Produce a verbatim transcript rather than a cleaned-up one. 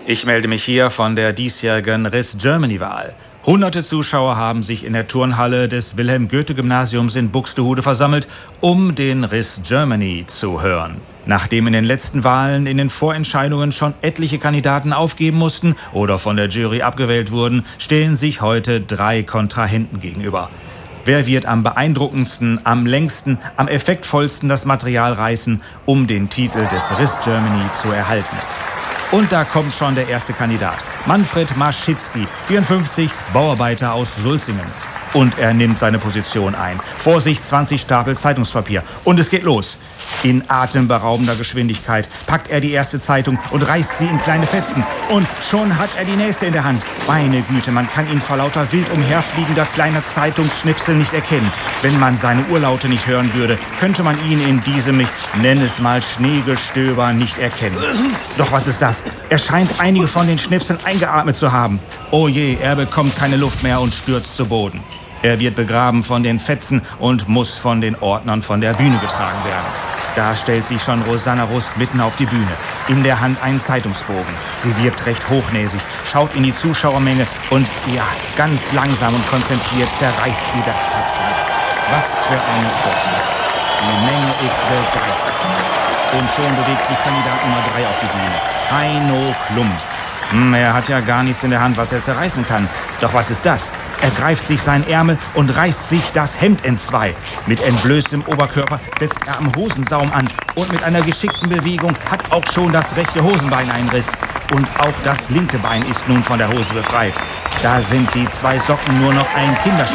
Ich melde mich hier von der diesjährigen RIS Germany-Wahl. Hunderte Zuschauer haben sich in der Turnhalle des Wilhelm-Goethe-Gymnasiums in Buxtehude versammelt, um den RIS Germany zu hören. Nachdem in den letzten Wahlen in den Vorentscheidungen schon etliche Kandidaten aufgeben mussten oder von der Jury abgewählt wurden, stehen sich heute drei Kontrahenten gegenüber. Wer wird am beeindruckendsten, am längsten, am effektvollsten das Material reißen, um den Titel des RIS Germany zu erhalten? Und da kommt schon der erste Kandidat. Manfred Maschitzky, vierundfünfzig, Bauarbeiter aus Sulzingen. Und er nimmt seine Position ein. Vor sich zwanzig Stapel Zeitungspapier. Und es geht los. In atemberaubender Geschwindigkeit packt er die erste Zeitung und reißt sie in kleine Fetzen. Und schon hat er die nächste in der Hand. Meine Güte, man kann ihn vor lauter wild umherfliegender kleiner Zeitungsschnipsel nicht erkennen. Wenn man seine Urlaute nicht hören würde, könnte man ihn in diesem, ich nenne es mal Schneegestöber, nicht erkennen. Doch was ist das? Er scheint einige von den Schnipseln eingeatmet zu haben. Oh je, er bekommt keine Luft mehr und stürzt zu Boden. Er wird begraben von den Fetzen und muss von den Ordnern von der Bühne getragen werden. Da stellt sich schon Rosanna Rust mitten auf die Bühne. In der Hand ein Zeitungsbogen. Sie wirkt recht hochnäsig, schaut in die Zuschauermenge und ja, ganz langsam und konzentriert zerreißt sie das Papier. Was für eine Vorstellung. Die Menge ist begeistert. Und schon bewegt sich Kandidat Nummer drei auf die Bühne. Heino Klum. Hm, er hat ja gar nichts in der Hand, was er zerreißen kann. Doch was ist das? Er greift sich seinen Ärmel und reißt sich das Hemd entzwei. Mit entblößtem Oberkörper setzt er am Hosensaum an. Und mit einer geschickten Bewegung hat auch schon das rechte Hosenbein einen Riss. Und auch das linke Bein ist nun von der Hose befreit. Da sind die zwei Socken nur noch ein Kinderspiel.